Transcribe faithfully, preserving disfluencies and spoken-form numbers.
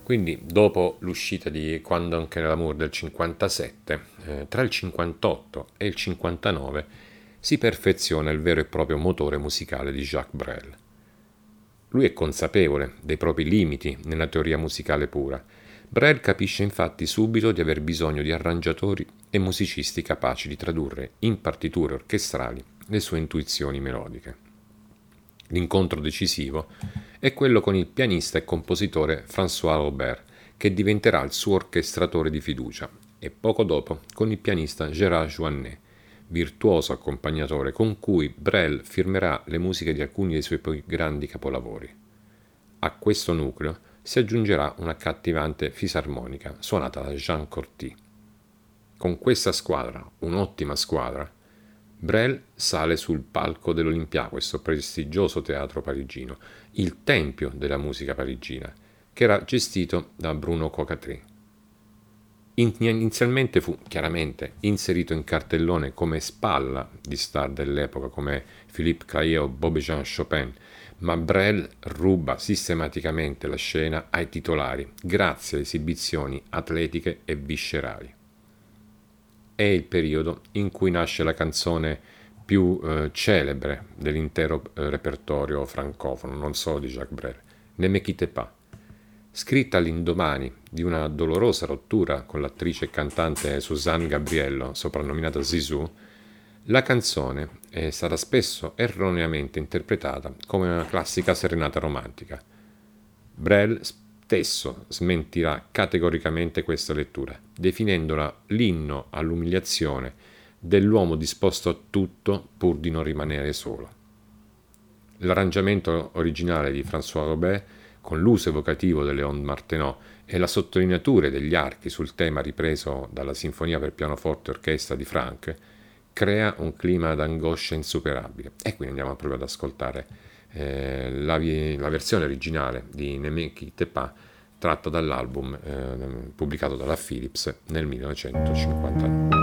Quindi, dopo l'uscita di Quando anche l'amour del cinquantasette, eh, tra il cinquantotto e il cinquantanove si perfeziona il vero e proprio motore musicale di Jacques Brel. Lui è consapevole dei propri limiti nella teoria musicale pura. Brel capisce infatti subito di aver bisogno di arrangiatori e musicisti capaci di tradurre in partiture orchestrali le sue intuizioni melodiche. L'incontro decisivo è quello con il pianista e compositore François Robert, che diventerà il suo orchestratore di fiducia, e poco dopo con il pianista Gérard Joannet, virtuoso accompagnatore con cui Brel firmerà le musiche di alcuni dei suoi più grandi capolavori. A questo nucleo si aggiungerà un'accattivante fisarmonica suonata da Jean Corty. Con questa squadra, un'ottima squadra, Brel sale sul palco dell'Olympia, questo prestigioso teatro parigino, il tempio della musica parigina, che era gestito da Bruno Cocatrix. Inizialmente fu chiaramente inserito in cartellone come spalla di star dell'epoca come Philippe Clair o Bob-Jean Chopin, ma Brel ruba sistematicamente la scena ai titolari grazie a esibizioni atletiche e viscerali. È il periodo in cui nasce la canzone più eh, celebre dell'intero eh, repertorio francofono, non solo di Jacques Brel, Ne me quitte pas. Scritta all'indomani di una dolorosa rottura con l'attrice e cantante Suzanne Gabriello, soprannominata Zizou, la canzone è stata spesso erroneamente interpretata come una classica serenata romantica. Brel stesso smentirà categoricamente questa lettura, definendola l'inno all'umiliazione dell'uomo disposto a tutto pur di non rimanere solo. L'arrangiamento originale di François Robert, con l'uso evocativo delle onde Martenot e la sottolineatura degli archi sul tema ripreso dalla Sinfonia per pianoforte e orchestra di Franck, crea un clima d'angoscia insuperabile. E quindi andiamo proprio ad ascoltare eh, la, la versione originale di Ne me quitte pas, tratta dall'album eh, pubblicato dalla Philips nel millenovecentocinquantanove.